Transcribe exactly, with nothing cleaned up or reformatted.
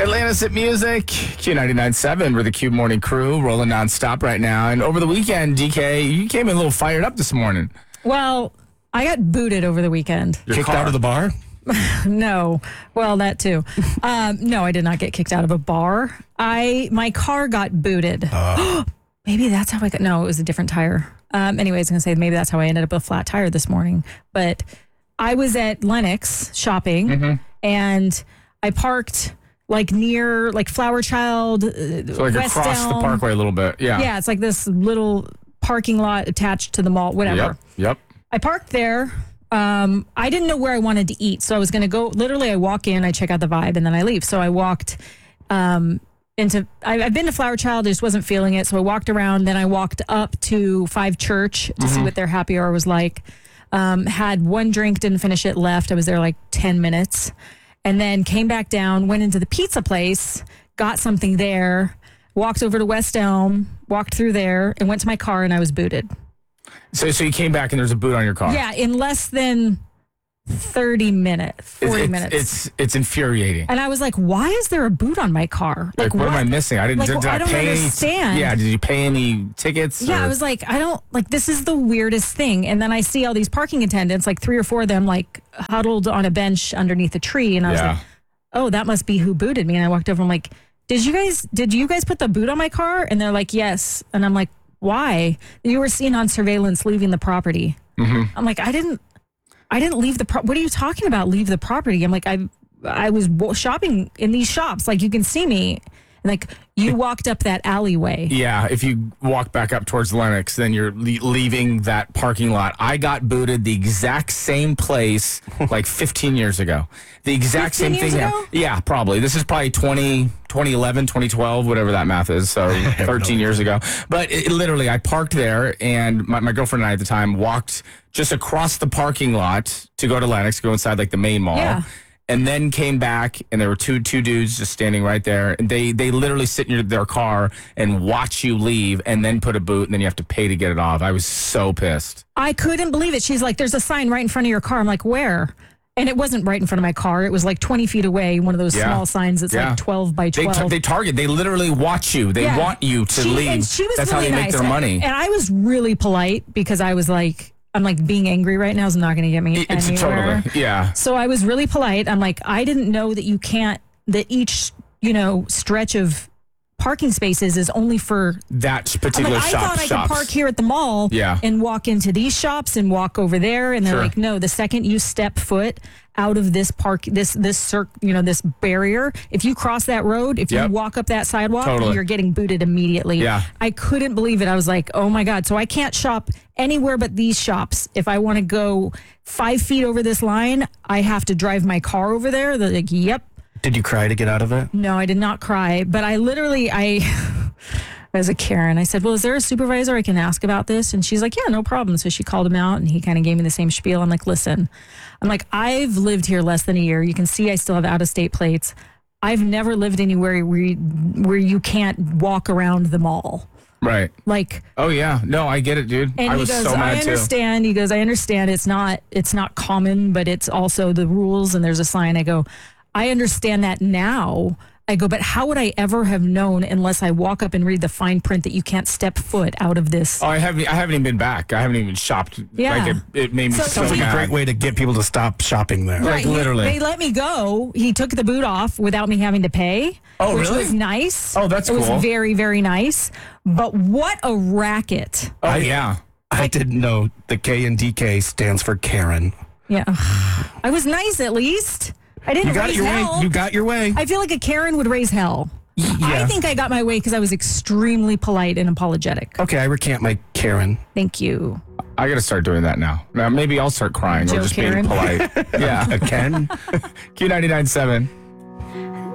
Atlantis at Music, Q ninety-nine point seven. We're the Q Morning Crew, rolling nonstop right now. And over the weekend, D K, you came in a little fired up this morning. Well, I got booted over the weekend. Your Kicked car. out of the bar? No. Well, that too. um, no, I did not get kicked out of a bar. I My car got booted. Uh. Maybe that's how I got... No, it was a different tire. Um, anyways, I was going to say maybe that's how I ended up with a flat tire this morning. But I was at Lennox shopping, mm-hmm. and I parked... like near, like Flower Child, uh, so like West across Elm. the parkway a little bit, yeah. Yeah, it's like this little parking lot attached to the mall, whatever. Yep, yep. I parked there. Um, I didn't know where I wanted to eat, so I was going to go, literally I walk in, I check out the vibe, and then I leave. So I walked um, into, I, I've been to Flower Child, I just wasn't feeling it, so I walked around, then I walked up to Five Church to mm-hmm. see what their happy hour was like. Um, had one drink, didn't finish it, left. I was there like ten minutes. And then came back down, went into the pizza place, got something there, walked over to West Elm, walked through there, and went to my car, and I was booted. So so you came back and there's a boot on your car? Yeah, in less than thirty minutes, forty it's, minutes. It's it's infuriating. And I was like, why is there a boot on my car? Like, like what, what am I missing? I didn't like, did, did I I don't pay understand. Any, yeah, did you pay any tickets? Yeah, or? I was like, I don't, like, this is the weirdest thing. And then I see all these parking attendants, like three or four of them, like huddled on a bench underneath a tree. And I was yeah. like, oh, that must be who booted me. And I walked over, I'm like, did you guys, did you guys put the boot on my car? And they're like, yes. And I'm like, why? You were seen on surveillance leaving the property. Mm-hmm. I'm like, I didn't, I didn't leave the, pro- what are you talking about? Leave the property. I'm like, I, I was shopping in these shops. Like, you can see me. And like, you walked up that alleyway. Yeah, if you walk back up towards Lennox, then you're le- leaving that parking lot. I got booted the exact same place like fifteen years ago. The exact same thing. Ago? Yeah, probably. This is probably twenty, twenty eleven, twenty twelve, whatever that math is. So thirteen years ago. But it, literally, I parked there, and my, my girlfriend and I at the time walked just across the parking lot to go to Lennox, go inside like the main mall. Yeah. And then came back, and there were two two dudes just standing right there. And they, they literally sit in your, their car and watch you leave and then put a boot, and then you have to pay to get it off. I was so pissed. I couldn't believe it. She's like, there's a sign right in front of your car. I'm like, where? And it wasn't right in front of my car. It was like twenty feet away, one of those yeah. small signs that's yeah. like twelve by twelve. They, t- they target. They literally watch you. They yeah. want you to she, leave. And she was that's really how they nice. make their money. And I was really polite because I was like, I'm like, being angry right now is not going to get me it's anywhere. Totally, yeah. So I was really polite. I'm like, I didn't know that you can't, that each, you know, stretch of parking spaces is only for that particular like, shop. I thought I shops. could park here at the mall yeah. and walk into these shops and walk over there. And they're sure. like, no, the second you step foot out of this park, this, this circ, you know, this barrier, if you cross that road, if yep. you walk up that sidewalk, totally. you're getting booted immediately. Yeah. I couldn't believe it. I was like, oh my God. So I can't shop anywhere but these shops. If I want to go five feet over this line, I have to drive my car over there. They're like, yep. Did you cry to get out of it? No, I did not cry, but I literally, I, as a Karen, I said, well, is there a supervisor I can ask about this? And she's like, yeah, no problem. So she called him out, and he kind of gave me the same spiel. I'm like, listen, I'm like, I've lived here less than a year. You can see I still have out-of-state plates. I've never lived anywhere where you, where you can't walk around the mall. Right. Like, oh yeah, no, I get it, dude. And I he was goes, so mad I understand. too. He goes, I understand. It's not, it's not common, but it's also the rules. And there's a sign. I go, I understand that now. I go, but how would I ever have known unless I walk up and read the fine print that you can't step foot out of this? Oh, I haven't. I haven't even been back. I haven't even shopped. Yeah. Like it, it made me So- so, so he- A mad. great way to get people to stop shopping there. Right. Like, he- literally. They let me go. He took the boot off without me having to pay. Oh, which really? was nice. Oh, that's it cool. It was very, very nice. But what a racket. Oh I- yeah. I didn't know the K and D K stands for Karen. Yeah. I was nice at least. I didn't You got raise your hell. way. You got your way. I feel like a Karen would raise hell. I Yeah. think I got my way because I was extremely polite and apologetic. Okay, I recant my Karen. Thank you. I got to start doing that now. Now maybe I'll start crying Joe or just Karen. being polite. Yeah. A Ken? Q ninety-nine point seven.